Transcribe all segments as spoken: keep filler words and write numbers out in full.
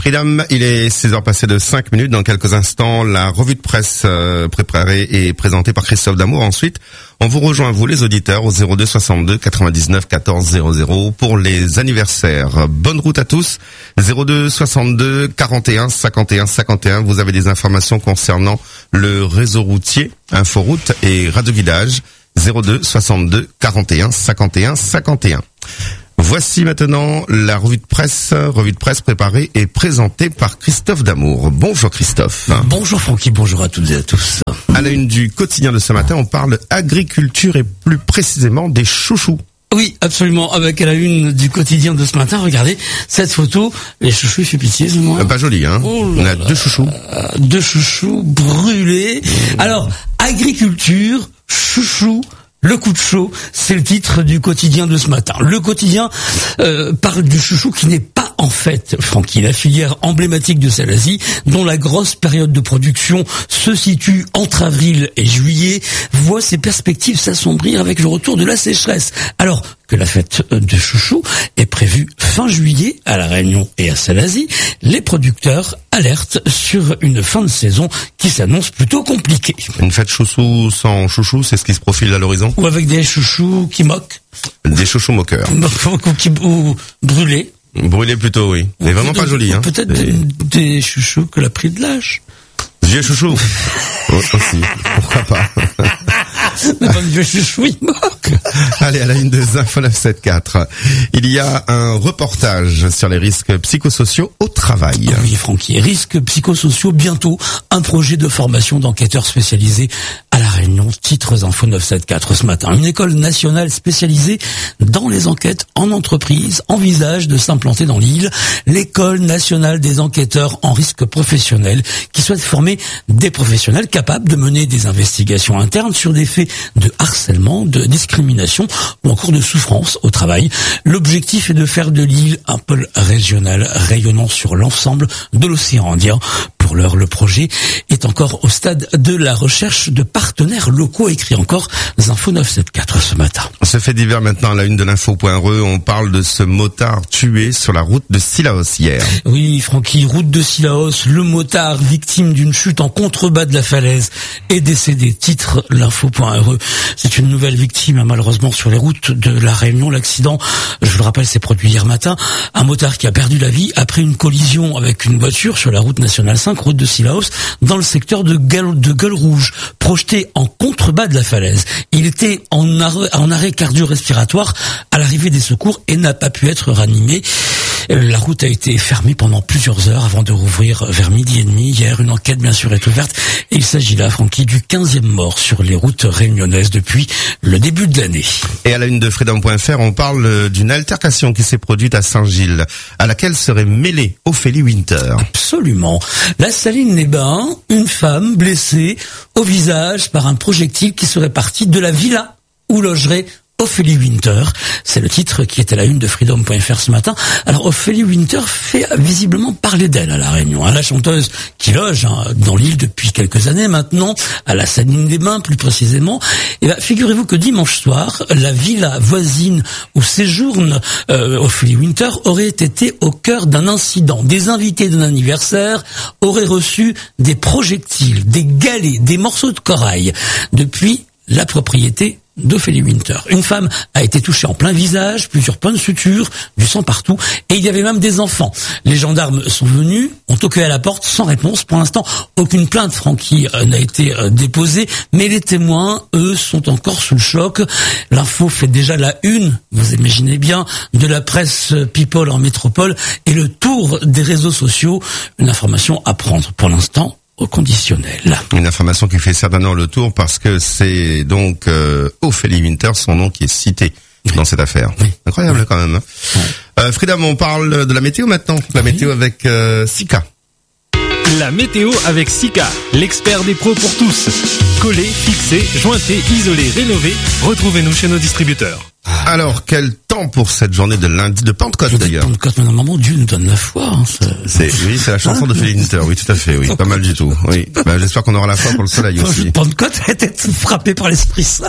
Freedom, il est seize heures passées de cinq minutes. Dans quelques instants, la revue de presse euh, préparée et présentée par Christophe Damour. Ensuite, on vous rejoint, vous les auditeurs, au zéro deux soixante-deux quatre-vingt-dix-neuf quatorze zéro zéro pour les anniversaires. Bonne route à tous. zéro deux soixante-deux quarante et un cinquante et un cinquante et un. Vous avez des informations concernant le réseau routier, Inforoute et radioguidage. zéro deux soixante-deux quarante et un cinquante et un cinquante et un. Voici maintenant la revue de presse, revue de presse préparée et présentée par Christophe Damour. Bonjour Christophe. Bonjour Francky, bonjour à toutes et à tous. À la une du quotidien de ce matin, on parle agriculture et plus précisément des chouchous. Oui, absolument. Avec à la une du quotidien de ce matin, regardez cette photo. Les chouchous, il fait pitié, c'est moi. Pas joli, hein. Oh on a là deux chouchous. Euh, deux chouchous brûlés. Mmh. Alors, agriculture, chouchous, le coup de chaud, c'est le titre du quotidien de ce matin. Le quotidien euh, parle du chouchou qui n'est pas en fait, Francky, la filière emblématique de Salazie, dont la grosse période de production se situe entre avril et juillet, voit ses perspectives s'assombrir avec le retour de la sécheresse. Alors que la fête de chouchou est prévue fin juillet à La Réunion et à Salazie, les producteurs alertent sur une fin de saison qui s'annonce plutôt compliquée. Une fête chouchou sans chouchou, c'est ce qui se profile à l'horizon? Ou avec des chouchous qui moquent. Des chouchous moqueurs. Ou, qui, ou brûlés. Brûlés plutôt, oui. Mais vraiment pas joli, hein. Peut-être des, des chouchous que l'a pris de l'âge. Vieux chouchou. Oh, aussi. Pourquoi pas? Mais pas vieux chouchou, il moque. Allez, à la une des Infos neuf cent soixante-quatorze. Il y a un reportage sur les risques psychosociaux au travail. Oui, Francky. Risques psychosociaux, bientôt. Un projet de formation d'enquêteurs spécialisés à La Réunion. Titres Info neuf cent soixante-quatorze ce matin. Une école nationale spécialisée dans les enquêtes en entreprise envisage de s'implanter dans l'île. L'école nationale des enquêteurs en risque professionnel qui souhaite former des professionnels capables de mener des investigations internes sur des faits de harcèlement, de discrimination ou encore de souffrance au travail. L'objectif est de faire de l'île un pôle régional rayonnant sur l'ensemble de l'océan Indien. Pour l'heure, le projet est encore au stade de la recherche de partenaires locaux, écrit encore Info neuf cent soixante-quatorze ce matin. Ce fait divers maintenant à la une de l'info.re, on parle de ce motard tué sur la route de Sillaos hier. Oui, Francky, route de Sillaos, le motard victime d'une chute en contrebas de la falaise est décédé. Titre l'info.re. C'est une nouvelle victime, malheureusement, sur les routes de La Réunion. L'accident, je vous le rappelle, s'est produit hier matin. Un motard qui a perdu la vie après une collision avec une voiture sur la route nationale cinq, route de Sillaos, dans le secteur de Gueule, de Gueule Rouge, projeté en contrebas de la falaise. Il était en arrêt, en arrêt cardio-respiratoire à l'arrivée des secours et n'a pas pu être ranimé. La route a été fermée pendant plusieurs heures avant de rouvrir vers midi et demi. Hier, une enquête, bien sûr, est ouverte. Et il s'agit là, Francky, du quinzième mort sur les routes réunionnaises depuis le début de l'année. Et à la une de Freedom point F R, on parle d'une altercation qui s'est produite à Saint-Gilles, à laquelle serait mêlée Ophélie Winter. Absolument. La Saline-les-Bains, une femme blessée au visage par un projectile qui serait parti de la villa où logerait Ophélie Winter, c'est le titre qui est à la une de Freedom point F R ce matin. Alors Ophélie Winter fait visiblement parler d'elle à La Réunion. La chanteuse qui loge hein, dans l'île depuis quelques années maintenant, à la Saline-les-Bains plus précisément. Et ben, figurez-vous que dimanche soir, la villa voisine où séjourne euh, Ophélie Winter aurait été au cœur d'un incident. Des invités d'un anniversaire auraient reçu des projectiles, des galets, des morceaux de corail depuis la propriété d'Ophélie Winter. Une femme a été touchée en plein visage, plusieurs points de suture, du sang partout, et il y avait même des enfants. Les gendarmes sont venus, ont toqué à la porte sans réponse. Pour l'instant, aucune plainte, Francky, euh, n'a été euh, déposée, mais les témoins, eux, sont encore sous le choc. L'info fait déjà la une, vous imaginez bien, de la presse People en métropole et le tour des réseaux sociaux. Une information à prendre pour l'instant au conditionnel. Une information qui fait certainement le tour parce que c'est donc euh, Ophélie Winter, son nom qui est cité oui. dans cette affaire. Oui. Incroyable oui. quand même. Hein. Oui. Euh, Freedom, on parle de la météo maintenant. La oui. météo avec euh, Sika. La météo avec Sika, l'expert des pros pour tous. Collé, fixé, jointé, isolé, rénové. Retrouvez-nous chez nos distributeurs. Alors, quel temps pour cette journée de lundi de Pentecôte d'ailleurs? Pentecôte, mais normalement, Dieu nous donne la foi. Hein, c'est, oui, c'est la chanson de Ophélie Winter, oui, tout à fait, oui, pas mal du tout. Oui, bah, j'espère qu'on aura la foi pour le soleil aussi. Pentecôte a été frappé par l'Esprit Saint.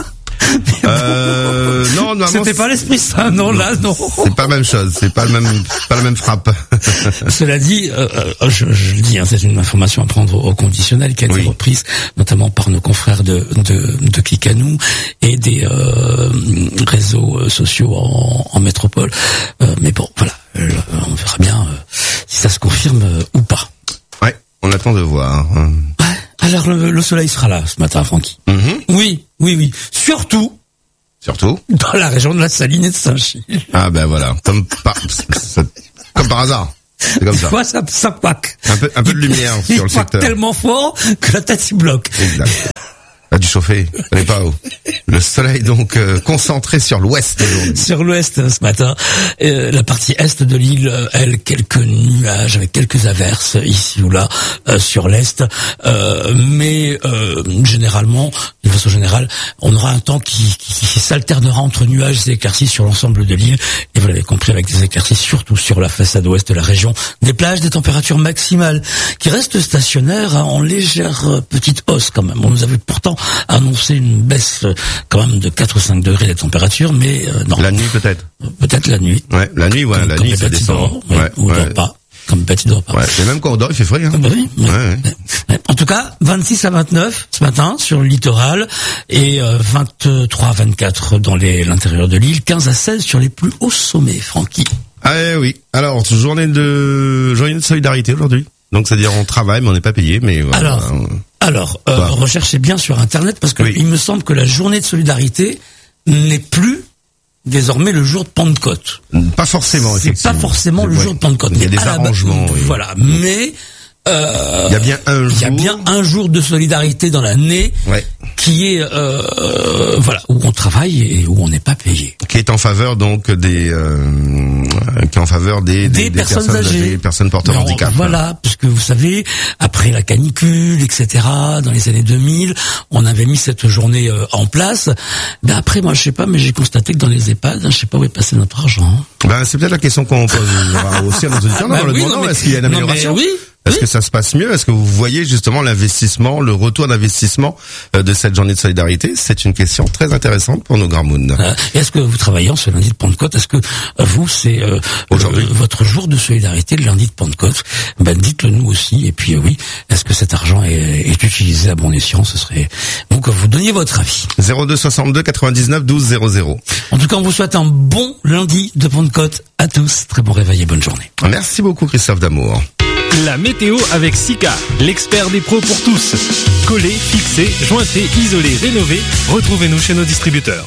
Euh, non, normalement, c'était pas l'Esprit Saint, non, là, non. C'est pas la même chose, c'est pas le même, pas la même frappe. Cela dit, euh, je, je le dis, hein, c'est une information à prendre au conditionnel qui a été Oui. reprise notamment par nos confrères de de, de Kikanou et des euh, réseaux sociaux en, en métropole. Euh, mais bon, voilà, euh, on verra bien euh, si ça se confirme euh, ou pas. Ouais, on attend de voir. Ouais, alors le, le soleil sera là ce matin, Francky. Mm-hmm. Oui, oui, oui. Surtout Surtout. dans la région de la Saline et de Saint-Gilles. Ah ben voilà, comme par, ça- comme par hasard. C'est comme Des ça. fois, ça, ça pack. Un peu, un peu de lumière Il sur le pack secteur. tellement fort que la tête s'y bloque. Exact. Ah, du chauffé, n'est pas haut. Le soleil donc euh, concentré sur l'ouest aujourd'hui. Sur l'ouest ce matin, euh, la partie est de l'île, euh, elle, quelques nuages avec quelques averses ici ou là euh, sur l'est, euh, mais euh, généralement, de façon générale, on aura un temps qui, qui, qui s'alternera entre nuages et éclaircies sur l'ensemble de l'île, et vous l'avez compris, avec des éclaircies surtout sur la façade ouest de la région, des plages, des températures maximales qui restent stationnaires hein, en légère euh, petite hausse quand même. On nous avait pourtant annoncé une baisse euh, quand même de quatre ou cinq degrés des températures, mais euh, non. La nuit peut-être. Peut-être la nuit. Ouais, la nuit, ouais, Comme- la comme nuit les ça bêtes, ils descend. dorment, ouais, Ouais, ou ouais. dort pas. Comme bête, il dort pas. Ouais, et même quand on dort, il fait frais. Hein. Ah bah oui, ouais. Ouais, ouais. Ouais. En tout cas, vingt-six à vingt-neuf ce matin sur le littoral et euh, vingt-trois à vingt-quatre dans les, l'intérieur de l'île, quinze à seize sur les plus hauts sommets, Francky. Ah eh oui. Alors, journée de journée de solidarité aujourd'hui. Donc, c'est-à-dire on travaille, mais on n'est pas payé. Mais voilà. Alors, Alors, euh, Bah. recherchez bien sur Internet parce que Oui. il me semble que la journée de solidarité n'est plus désormais le jour de Pentecôte. Pas forcément. C'est pas effectivement. forcément le Ouais. jour de Pentecôte. Il y a mais des à la ba- arrangements. oui. Voilà, mais euh, Il y a bien un jour. il y a bien un jour de solidarité dans l'année Ouais. qui est euh, euh, voilà où on travaille et où on n'est pas payé. Qui est en faveur donc des, euh, qui est en faveur des Des personnes âgées. des personnes porteurs de Alors, handicap. Voilà, parce que vous savez, après la canicule, et cetera, dans les années deux mille, on avait mis cette journée euh, en place. Ben après, moi, je sais pas, mais j'ai constaté que dans les EHPAD, je sais pas où est passé notre argent. Ben c'est peut-être la question qu'on posera aussi à nos auditeurs. Bah en leur oui, demandant, non, mais- est-ce qu'il y a une non, mais amélioration? oui. Est-ce Oui. que ça se passe mieux? Est-ce que vous voyez justement l'investissement, le retour d'investissement euh, de cette journée de solidarité? C'est une question très intéressante pour nos Gramoun. Euh, Est-ce que vous travaillez en ce lundi de Pentecôte? Est-ce que euh, vous, c'est euh, Aujourd'hui. euh, votre jour de solidarité, le lundi de Pentecôte? Ben dites-le nous aussi. Et puis euh, oui, est-ce que cet argent est, est utilisé à bon escient? Ce serait bon que vous donniez votre avis. zéro deux soixante-deux quatre-vingt-dix-neuf douze zéro zéro. En tout cas, on vous souhaite un bon lundi de Pentecôte à tous. Très bon réveil et bonne journée. Merci beaucoup Christophe Damour. La météo avec Sika, l'expert des pros pour tous. Collé, fixé, jointé, isolé, rénové. Retrouvez-nous chez nos distributeurs.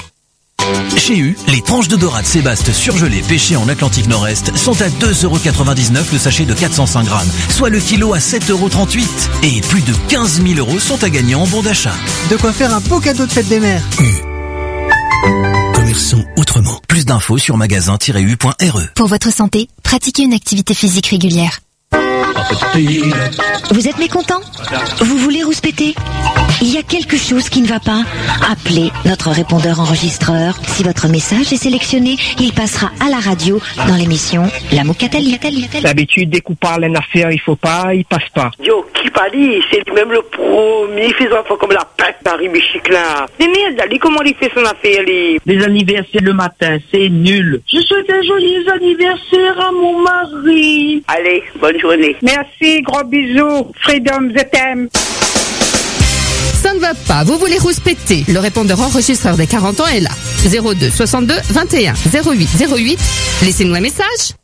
Chez U, les tranches de dorade Sébaste surgelées pêchées en Atlantique Nord-Est sont à deux euros quatre-vingt-dix-neuf le sachet de quatre cent cinq grammes, soit le kilo à sept euros trente-huit. Et plus de quinze mille euros sont à gagner en bon d'achat. De quoi faire un beau cadeau de fête des mères. Commerçons autrement. Plus d'infos sur magasin tiret u point r e. Pour votre santé, pratiquez une activité physique régulière. Vous êtes mécontent? Vous voulez rouspéter? Il y a quelque chose qui ne va pas? Appelez notre répondeur enregistreur. Si votre message est sélectionné, il passera à la radio dans l'émission La Moucatali. D'habitude, dès qu'on parle d'une affaire, il faut pas, il passe pas. Yo, qui parle, c'est même le premier fait enfant comme la pète Paris Michic là. C'est merde, Ali, comment il fait son affaire, les... Les anniversaires le matin, c'est nul. Je souhaite un joyeux anniversaire à mon mari. Allez, bonne journée. Merci, gros bisous. Freedom, je t'aime. Ça ne va pas, vous voulez rouspéter. Le répondeur enregistreur des quarante ans est là. zéro deux soixante-deux vingt et un zéro huit zéro huit. Laissez-nous un message.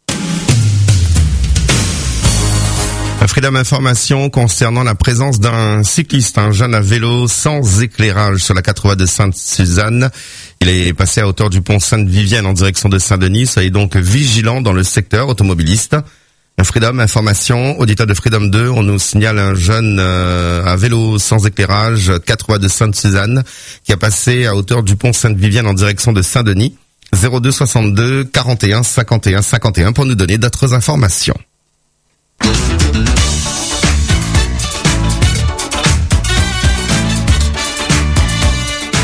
Freedom Information concernant la présence d'un cycliste, un jeune à vélo sans éclairage sur la quatre voies de Sainte-Suzanne. Il est passé à hauteur du pont Sainte-Vivienne en direction de Saint-Denis. Soyez donc vigilants dans le secteur automobiliste. Freedom Information, auditeur de Freedom deux, on nous signale un jeune euh, à vélo sans éclairage, quatre voies de Sainte-Suzanne, qui a passé à hauteur du pont Sainte-Vivienne en direction de Saint-Denis. zéro deux soixante-deux quarante et un cinquante et un cinquante et un pour nous donner d'autres informations.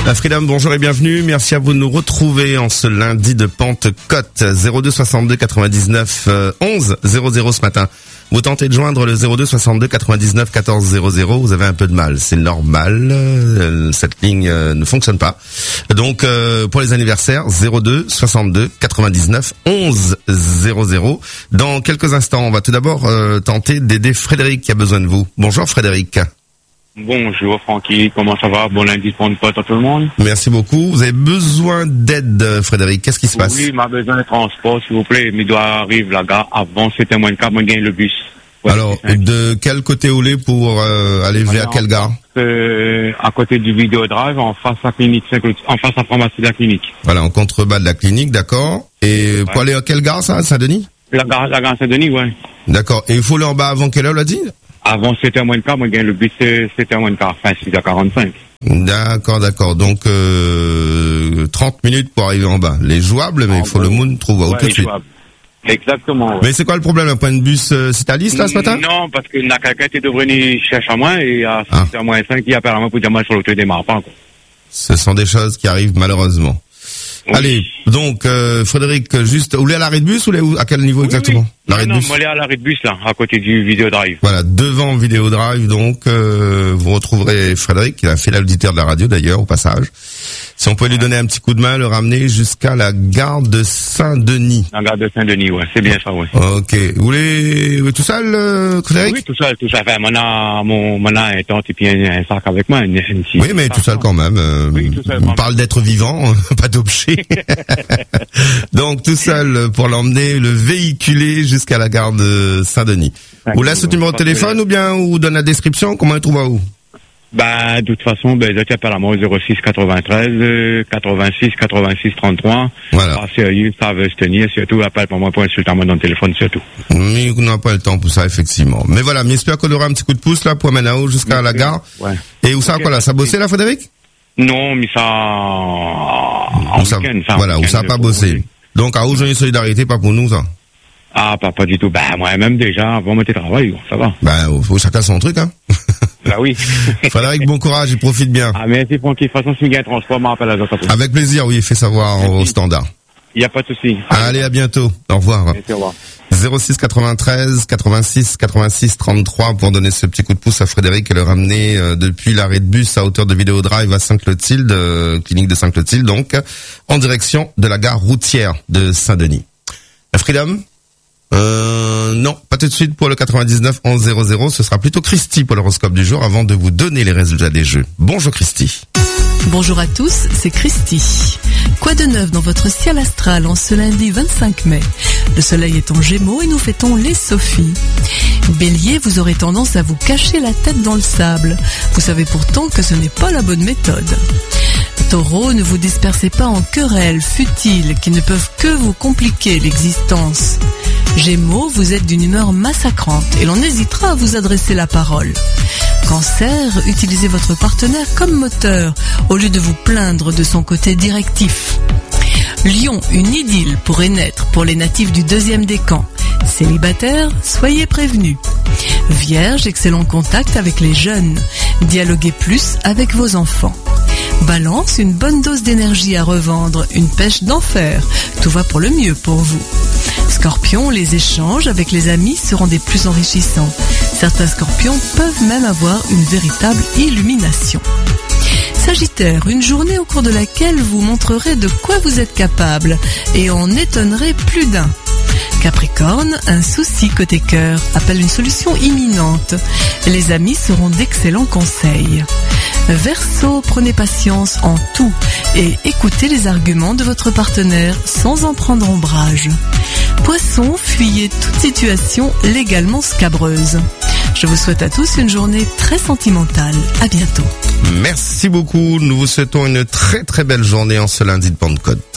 La Freedom, bonjour et bienvenue. Merci à vous de nous retrouver en ce lundi de Pentecôte. zéro deux soixante-deux quatre-vingt-dix-neuf onze zéro zéro ce matin. Vous tentez de joindre le zéro deux soixante-deux quatre-vingt-dix-neuf quatorze zéro zéro. Vous avez un peu de mal. C'est normal. Cette ligne ne fonctionne pas. Donc, euh, pour les anniversaires, zéro deux soixante-deux quatre-vingt-dix-neuf onze zéro zéro. Dans quelques instants, on va tout d'abord euh, tenter d'aider Frédéric qui a besoin de vous. Bonjour Frédéric. Bonjour Francky, comment ça va? Bon lundi de Pentecôte à tout le monde. Merci beaucoup. Vous avez besoin d'aide, Frédéric. Qu'est-ce qui se passe? Oui, m'a besoin de transport, s'il vous plaît. Mais il doit arriver la gare avant c'était moins de quatre, moi gagne le bus. Ouais, alors, de quel côté vous voulez pour euh, aller vers quelle gare? euh, À côté du Vidéodrive, en face à la clinique, en face à la pharmacie de la clinique. Voilà, en contrebas de la clinique, d'accord. Et ouais. Pour aller à quelle gare, ça, Saint-Denis? La gare, la gare Saint-Denis, ouais. D'accord. Et il faut aller en bas avant quelle heure, l'a dit? Avant sept heures moins de quart, moi gagne le bus, sept heures moins de quart, enfin six heures quarante-cinq. D'accord, d'accord. Donc euh, trente minutes pour arriver en bas. Les jouables, mais il faut le monde trouve ouais, tout de suite. Jouables. Exactement. Ouais. Mais c'est quoi le problème? Un point de bus, euh, c'est ta liste là ce matin? Non, parce que la quelqu'un qui devrait venir chercher à moi et à ah. six heures moins cinq, il appelle à moi pour dire moi sur l'auto démarre pas. Quoi. Ce sont des choses qui arrivent malheureusement. Oui. Allez, donc euh, Frédéric, juste, vous voulez à l'arrêt de bus ou où, à quel niveau oui, exactement oui. L'arrêt non, de bus. Non, moi à l'arrêt de bus là, à côté du Vidéodrive. Voilà, devant Vidéodrive, donc euh, vous retrouverez Frédéric, qui a fait l'auditeur de la radio d'ailleurs au passage. Si on pouvait lui donner un petit coup de main, le ramener jusqu'à la gare de Saint-Denis. La gare de Saint-Denis, ouais, c'est bien ça, ouais. Ok, vous voulez oui, tout seul, euh, Frédéric? Oui, tout seul, tout seul. Enfin, mon a, mon, mon a un tante et puis un, un sac avec moi. Une, une, oui, mais tout seul quand même. Euh, oui, tout seul. On parle d'être vivant, pas d'objet. Donc tout seul pour l'emmener, le véhiculer jusqu'à la gare de Saint-Denis. Vous laisse le numéro de téléphone ou bien vous donne la description? Comment il trouve à où? Bah, de toute façon, ben, je t'appelle à moi au zéro six quatre-vingt-treize quatre-vingt-six quatre-vingt-six trente-trois. Voilà. Ah, sérieux, ça veut se tenir, surtout, appelle pour moi pour insulter à moi dans le téléphone, surtout. Mais on n'a pas le temps pour ça, effectivement. Mais voilà, mais j'espère qu'on aura un petit coup de pouce, là, pour amener à haut jusqu'à la gare. Ouais. Et où ça, okay, quoi, là? Ça a bossé, là, Frédéric? Non, mais ça, en où ça, week-end, ça. Voilà, où ça n'a pas bossé. Oui. Donc, à haut, j'ai une solidarité, pas pour nous, ça. Ah, pas, pas du tout. Bah, moi-même, déjà, avant mon travail, ça va. Bah, faut chacun son truc, hein. Bah oui. Frédéric, bon courage et profite bien. Ah, merci, Francky. De toute façon, si il y a un transport, m'appelle à l'autre. Avec plaisir, oui, fais savoir merci. Au standard. Il n'y a pas de souci. Allez, à bientôt. Au revoir. Merci, au revoir. zéro six quatre-vingt-treize quatre-vingt-six quatre-vingt-six trente-trois pour donner ce petit coup de pouce à Frédéric et le ramener euh, depuis l'arrêt de bus à hauteur de Vidéodrive à Saint-Clotilde, euh, clinique de Saint-Clotilde, donc, en direction de la gare routière de Saint-Denis. La Freedom? Euh, non, pas tout de suite pour le quatre-vingt-dix-neuf onze zéro zéro. Ce sera plutôt Christy pour l'horoscope du jour avant de vous donner les résultats des jeux. Bonjour Christy. Bonjour à tous, c'est Christy. Quoi de neuf dans votre ciel astral en ce lundi vingt-cinq mai? Le soleil est en Gémeaux et nous fêtons les Sophies. Bélier, vous aurez tendance à vous cacher la tête dans le sable. Vous savez pourtant que ce n'est pas la bonne méthode. Taureau, ne vous dispersez pas en querelles futiles qui ne peuvent que vous compliquer l'existence. Gémeaux, vous êtes d'une humeur massacrante et l'on hésitera à vous adresser la parole. Cancer, utilisez votre partenaire comme moteur au lieu de vous plaindre de son côté directif. Lion, une idylle pourrait naître pour les natifs du deuxième décan. Célibataire, soyez prévenus. Vierge, excellent contact avec les jeunes. Dialoguez plus avec vos enfants. Balance, une bonne dose d'énergie à revendre, une pêche d'enfer. Tout va pour le mieux pour vous. Scorpion, les échanges avec les amis seront des plus enrichissants. Certains scorpions peuvent même avoir une véritable illumination. Sagittaire, une journée au cours de laquelle vous montrerez de quoi vous êtes capable et en étonnerez plus d'un. Capricorne, un souci côté cœur appelle une solution imminente. Les amis seront d'excellents conseils. Verseau, prenez patience en tout et écoutez les arguments de votre partenaire sans en prendre ombrage. Poisson, fuyez toute situation légalement scabreuse. Je vous souhaite à tous une journée très sentimentale. À bientôt. Merci beaucoup. Nous vous souhaitons une très très belle journée en ce lundi de Pentecôte.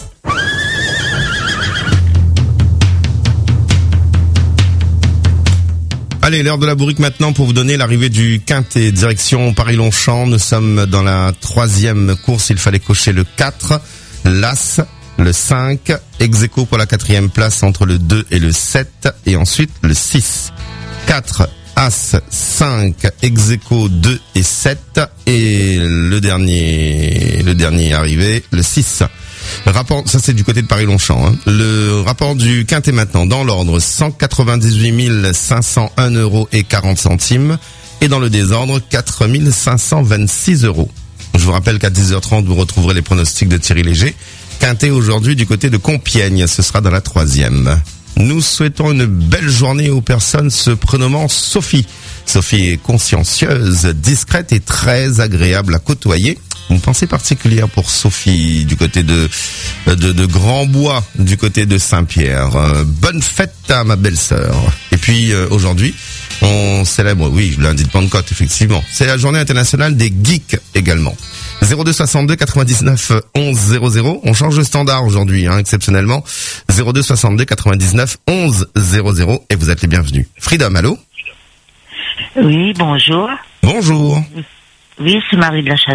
Allez, l'heure de la bourrique maintenant pour vous donner l'arrivée du Quintet. Direction Paris-Longchamp. Nous sommes dans la troisième course. Il fallait cocher le quatre, l'As, le cinq, ex-aequo pour la quatrième place entre le deux et le sept, et ensuite le six. quatre, As, cinq, ex-aequo deux et sept, et le dernier, le dernier arrivé, le six. Le rapport, ça c'est du côté de Paris-Longchamp, hein. Le rapport du quintet maintenant, dans l'ordre, cent quatre-vingt-dix-huit mille cinq cent un euros et quarante centimes, et dans le désordre, quatre mille cinq cent vingt-six euros. Je vous rappelle qu'à dix heures trente, vous retrouverez les pronostics de Thierry Léger. Quintet aujourd'hui du côté de Compiègne, ce sera dans la troisième. Nous souhaitons une belle journée aux personnes se prénommant Sophie. Sophie est consciencieuse, discrète et très agréable à côtoyer. Une pensée particulière pour Sophie du côté de de, de Grand-Bois, du côté de Saint-Pierre. Euh, bonne fête à ma belle-sœur. Et puis euh, aujourd'hui, on célèbre, oui, lundi de Pentecôte, effectivement. C'est la journée internationale des geeks également. zéro deux soixante-deux quatre-vingt-dix-neuf onze zéro zéro. On change de standard aujourd'hui, hein, exceptionnellement. zéro deux soixante-deux quatre-vingt-dix-neuf onze zéro zéro. Et vous êtes les bienvenus. Freedom, allô? Oui, bonjour. Bonjour. Oui, c'est Marie de la Châtaigne.